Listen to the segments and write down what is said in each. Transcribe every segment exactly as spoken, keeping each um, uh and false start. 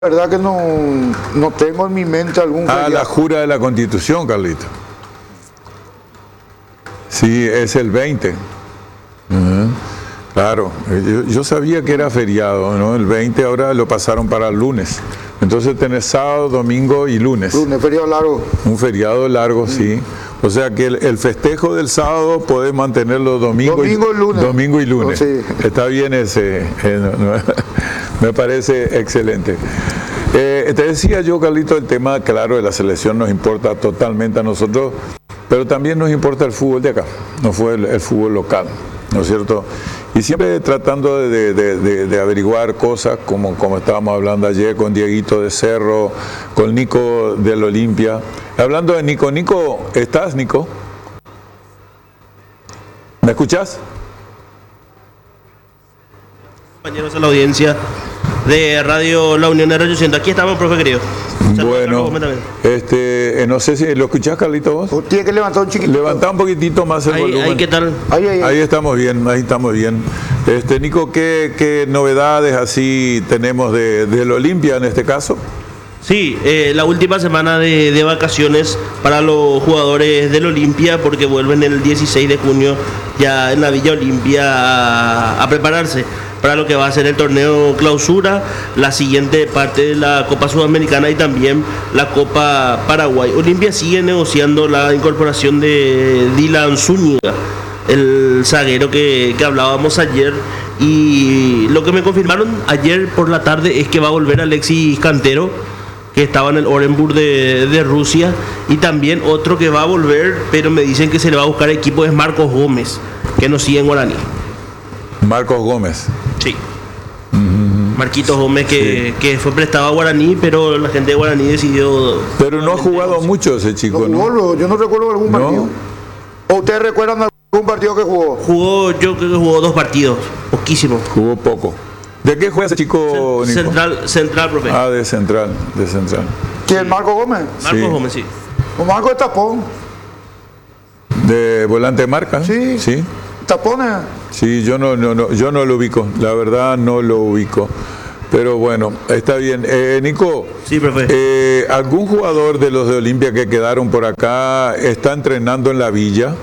verdad que no, no tengo en mi mente algún... Ah, la jura de la Constitución, Carlito. Sí, es el veinte. Uh-huh. Claro, yo, yo sabía que era feriado, ¿no? El veinte ahora lo pasaron para el lunes. Entonces tenés sábado, domingo y lunes. Lunes, feriado largo. Un feriado largo, mm. sí. O sea que el, el festejo del sábado podés mantenerlo domingo, domingo y, y lunes. Domingo y lunes. Oh, sí. Está bien ese. Eh, no, no, me parece excelente. Eh, te decía yo, Carlito, el tema, claro, de la selección nos importa totalmente a nosotros, pero también nos importa el fútbol de acá, no fue el, el fútbol local, ¿no es cierto? Y siempre tratando de, de, de, de averiguar cosas, como, como estábamos hablando ayer con Dieguito de Cerro, con Nico del Olimpia. Hablando de Nico, Nico, ¿estás, Nico? ¿Me escuchás? Compañeros de la audiencia de Radio La Unión de Radio ochocientos. Aquí estamos, profe querido. Bueno, este, no sé si lo escuchás, Carlito, vos. Tiene que levantar un chiquitito. Levantá un poquitito más el ahí, volumen. Ahí, ¿qué tal? Ahí, ahí, ahí. ahí estamos bien, ahí estamos bien. Este, Nico, ¿qué, qué novedades así tenemos de, del Olimpia en este caso? Sí, eh, la última semana de, de vacaciones para los jugadores del Olimpia, porque vuelven el dieciséis de junio ya en la Villa Olimpia a, a prepararse para lo que va a ser el torneo clausura, la siguiente parte de la Copa Sudamericana y también la Copa Paraguay. Olimpia sigue negociando la incorporación de Dylan Zúñiga, el zaguero que, que hablábamos ayer, y lo que me confirmaron ayer por la tarde es que va a volver Alexis Cantero, que estaba en el Orenburg de, de Rusia, y también otro que va a volver, pero me dicen que se le va a buscar equipo, es Marcos Gómez, que nos sigue en Guaraní. Marcos Gómez. Sí. Uh-huh. Marquitos Gómez, que, sí. que fue prestado a Guaraní, pero la gente de Guaraní decidió... Pero no ha jugado mucho ese chico, ¿no? ¿no? Yo no recuerdo algún partido. ¿No? ¿O ustedes recuerdan algún partido que jugó? Jugó, yo creo que jugó dos partidos, poquísimo. Jugó poco. ¿De qué juega ese chico, Nico? Central, central, profe. Ah, de central, de central. ¿Quién? ¿Marco Gómez? Marcos sí. Gómez, sí. ¿O Marco de Tapón? ¿De volante de marca? Sí. Sí. ¿Tapones? Sí, yo no, no, no, yo no lo ubico, la verdad no lo ubico. Pero bueno, está bien. Eh, Nico, sí, profe. Eh, ¿algún jugador de los de Olimpia que quedaron por acá está entrenando en la Villa?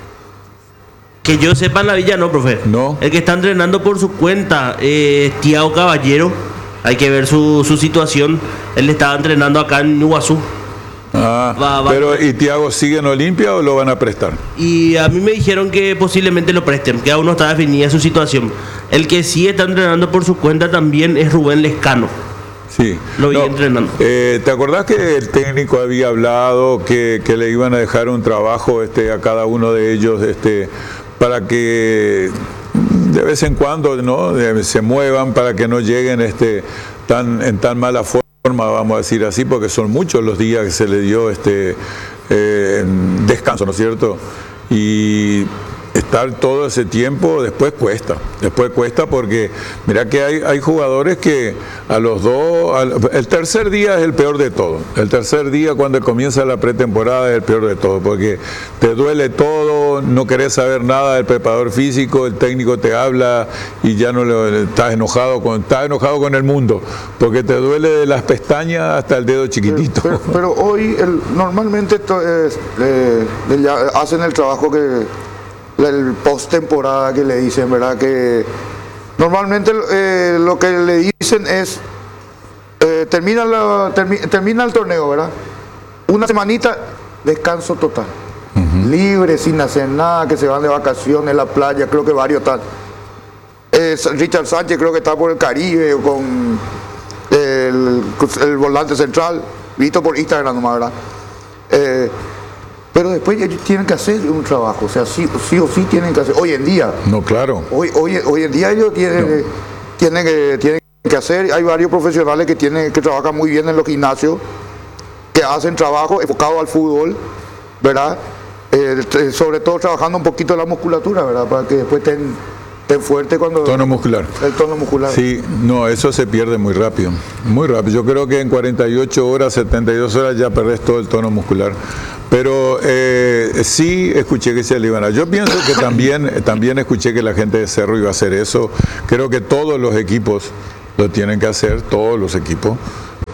Que yo sepa, en la Villa no, profe. No. El que está entrenando por su cuenta es Thiago Caballero. Hay que ver su, su situación. Él estaba entrenando acá en Iguazú. Ah, va, va, pero ¿y Thiago sigue en Olimpia o lo van a prestar? Y a mí me dijeron que posiblemente lo presten, que aún no está definida su situación. El que sí está entrenando por su cuenta también es Rubén Lescano. Sí. Lo vi no, entrenando. Eh, ¿Te acordás que el técnico había hablado que, que le iban a dejar un trabajo este, a cada uno de ellos este, para que de vez en cuando, ¿no?, se muevan, para que no lleguen este, tan, en tan mala forma? Vamos a decir así, porque son muchos los días que se le dio este eh, descanso, ¿no es cierto? Y estar todo ese tiempo después cuesta, después cuesta porque mira que hay, hay jugadores que a los dos, al, el tercer día es el peor de todo, el tercer día cuando comienza la pretemporada es el peor de todo, porque te duele todo, no querés saber nada del preparador físico, el técnico te habla y ya no le, estás enojado con, estás enojado con el mundo, porque te duele de las pestañas hasta el dedo chiquitito. Pero, pero, pero hoy el, normalmente to, eh, eh, hacen el trabajo que el post temporada que le dicen, ¿verdad? Que normalmente eh, lo que le dicen es eh, termina, la, termi, termina el torneo, ¿verdad? Una semanita, descanso total, uh-huh. libre, sin hacer nada, que se van de vacaciones a la playa, creo que varios están. Eh, Richard Sánchez creo que está por el Caribe con el, el volante central, visto por Instagram nomás, ¿verdad? Eh, Pero después ellos tienen que hacer un trabajo, o sea, sí, sí o sí tienen que hacer. Hoy en día. No, claro. Hoy, hoy, hoy en día ellos tienen, no. tienen, que, tienen que hacer. Hay varios profesionales que tienen que trabajan muy bien en los gimnasios, que hacen trabajo enfocado al fútbol, ¿verdad? Eh, sobre todo trabajando un poquito la musculatura, ¿verdad? Para que después estén, estén fuertes cuando. Tono muscular. El tono muscular. Sí, no, eso se pierde muy rápido. Muy rápido. Yo creo que en cuarenta y ocho horas, setenta y dos horas ya perdés todo el tono muscular. Pero eh, sí escuché que se le iban a... Yo pienso que también, también escuché que la gente de Cerro iba a hacer eso. Creo que todos los equipos lo tienen que hacer, todos los equipos.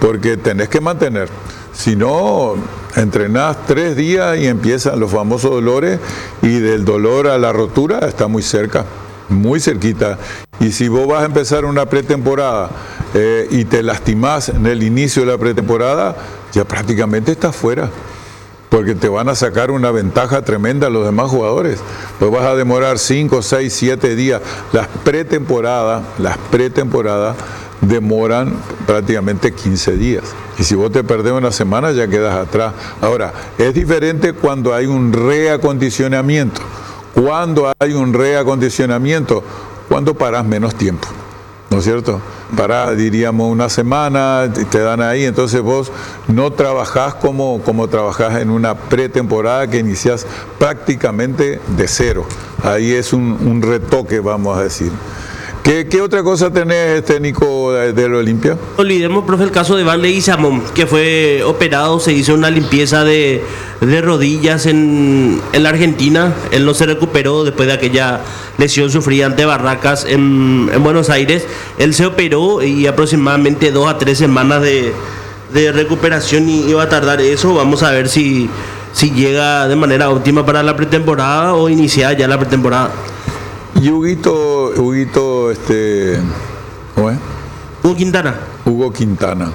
porque tenés que mantener. Si no, entrenás tres días y empiezan los famosos dolores, y del dolor a la rotura está muy cerca, muy cerquita. Y si vos vas a empezar una pretemporada eh, y te lastimás en el inicio de la pretemporada, ya prácticamente estás fuera, porque te van a sacar una ventaja tremenda a los demás jugadores. Pues vas a demorar cinco, seis, siete días. Las pretemporadas, las pretemporadas demoran prácticamente quince días. Y si vos te perdés una semana, ya quedas atrás. Ahora, es diferente cuando hay un reacondicionamiento. Cuando hay un reacondicionamiento, cuando parás menos tiempo, ¿no es cierto? Parás, diríamos, una semana, te dan ahí, entonces vos no trabajás como, como trabajás en una pretemporada que iniciás prácticamente de cero. Ahí es un, un retoque, vamos a decir. ¿Qué, ¿Qué otra cosa tenés, este Nico, de, de la Olimpia? No olvidemos, profe, el caso de Van Leguizamón, que fue operado, se hizo una limpieza de, de rodillas en, en la Argentina. Él no se recuperó después de aquella lesión sufrida ante Barracas en, en Buenos Aires. Él se operó y aproximadamente dos a tres semanas de, de recuperación iba a tardar eso. Vamos a ver si, si llega de manera óptima para la pretemporada o iniciar ya la pretemporada. Y Huguito, Huguito, este, ¿cómo es? Hugo Quintana. Hugo Quintana.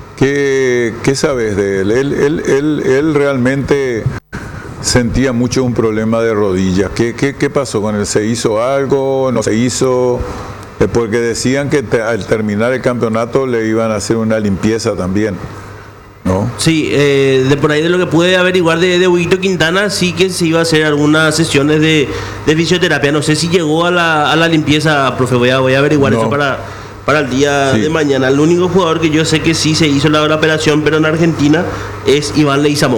¿Qué, qué sabes de él? Él, él, él? él realmente sentía mucho un problema de rodillas. ¿Qué, qué, qué pasó con él? ¿Se hizo algo? ¿No se hizo? Porque decían que te, al terminar el campeonato le iban a hacer una limpieza también, ¿no? Sí, eh, de por ahí de lo que pude averiguar de, de Huguito Quintana, sí que se iba a hacer algunas sesiones de, de fisioterapia. No sé si llegó a la, a la limpieza, profe, voy a, voy a averiguar no. eso para, para el día sí. de mañana. El único jugador que yo sé que sí se hizo la, la operación, pero en Argentina, es Iván Leguizamón.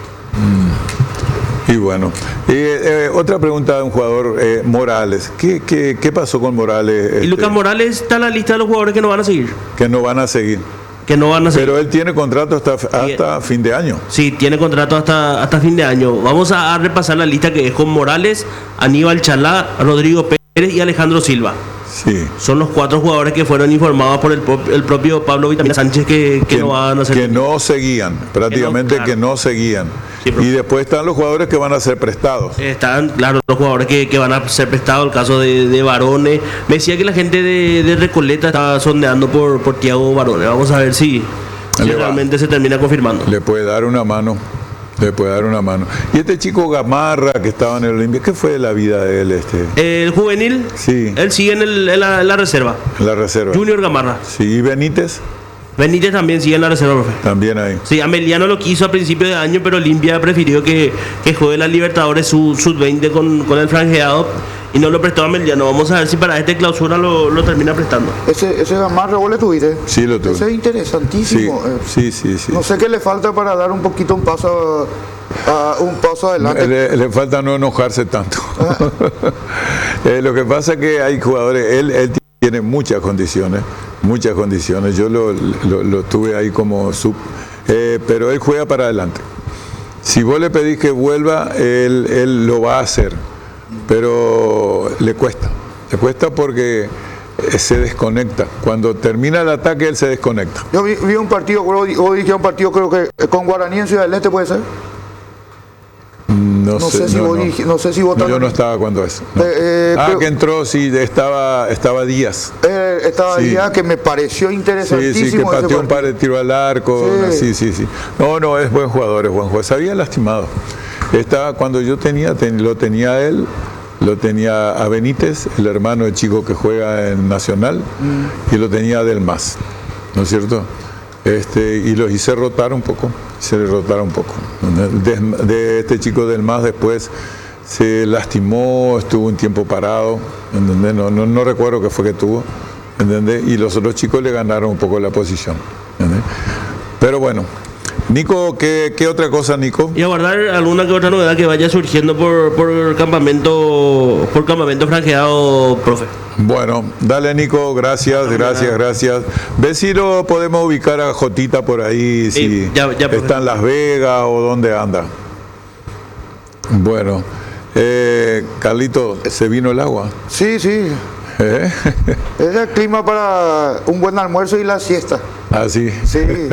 Mm. Y bueno, eh, eh, otra pregunta de un jugador, eh, Morales. ¿Qué, qué, ¿Qué pasó con Morales? Este, y Lucas Morales está en la lista de los jugadores que no van a seguir. Que no van a seguir. Que no van a Pero él tiene contrato hasta, hasta fin de año. Sí, tiene contrato hasta, hasta fin de año. Vamos a, a repasar la lista, que es con Morales, Aníbal Chalá, Rodrigo Pérez y Alejandro Silva. Sí. Son los cuatro jugadores que fueron informados por el, el propio Pablo Vitamina Sánchez que, que, que no van a ser. Que no seguían, prácticamente que no, claro. que no seguían. Sí, y después están los jugadores que van a ser prestados. Están, claro, los jugadores que, que van a ser prestados, el caso de, de Barone. Me decía que la gente de, de Recoleta estaba sondeando por, por Thiago Barone. Vamos a ver si, si realmente se termina confirmando. Le puede dar una mano. Le puede dar una mano. Y este chico Gamarra que estaba en el Olimpia, ¿qué fue de la vida de él? este? El juvenil, sí. Él sigue en, el, en, la, en la reserva. En la reserva. Junior Gamarra. Sí, ¿y Benítez? Benítez también sigue en la reserva, profe. También ahí. Sí, Ameliano lo quiso a principio de año, pero Olimpia prefirió que, que juegue la Libertadores sub veinte con, con el franjeado y no lo prestó a Ameliano. Vamos a ver si para este clausura lo, lo termina prestando. Ese, ese Gamarra, ¿vos le tuviste? Sí, lo tuve. Ese es interesantísimo. Sí, sí, sí, sí. No sé qué le falta para dar un poquito un paso, a, un paso adelante. Le, le falta no enojarse tanto. eh, lo que pasa es que hay jugadores, él, él tiene muchas condiciones, muchas condiciones. Yo lo, lo, lo tuve ahí como sub, eh, pero él juega para adelante. Si vos le pedís que vuelva, él, él lo va a hacer, pero le cuesta. Le cuesta porque se desconecta. Cuando termina el ataque, él se desconecta. Yo vi, vi un partido, hoy dije un partido, creo que con Guaraní en Ciudad del Este, ¿puede ser? No, no, sé, sé si no, vos, no. no sé si vos no, yo no estaba cuando eso. No. Eh, eh, ah, pero, que entró, sí, estaba, estaba Díaz. Eh, estaba sí. Díaz, que me pareció interesantísimo. Sí, sí, que pateó un par de tiros al arco. Sí. sí, sí, sí. No, no, es buen jugador, es buen jugador. Se había lastimado. Estaba, cuando yo tenía, ten, lo tenía él, lo tenía a Benítez, el hermano del chico que juega en Nacional, mm. y lo tenía a Delmas, ¿no es cierto? Este, y los hice rotar un poco, se le rotaron un poco. De, de este chico del MAS después se lastimó, estuvo un tiempo parado, ¿entendés? No, no, no recuerdo qué fue que tuvo, ¿entendés? Y los otros chicos le ganaron un poco la posición, ¿entendés? Pero bueno, Nico, ¿qué, qué otra cosa, Nico? Y aguardar alguna que otra novedad que vaya surgiendo por, por campamento, por campamento franjeado, profe. Bueno, dale Nico, gracias, gracias, gracias. Ve si lo podemos ubicar a Jotita por ahí, si sí, ya, ya, está en Las Vegas o dónde anda. Bueno, eh, Carlito, ¿se vino el agua? Sí, sí. ¿Eh? Es el clima para un buen almuerzo y la siesta. Ah, sí. Sí.